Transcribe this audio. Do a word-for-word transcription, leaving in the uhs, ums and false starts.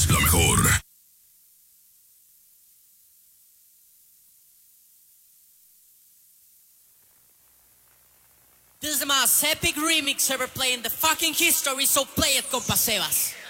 la mejor. This is the most epic remix ever played in the fucking history, so play it, compa Sebas.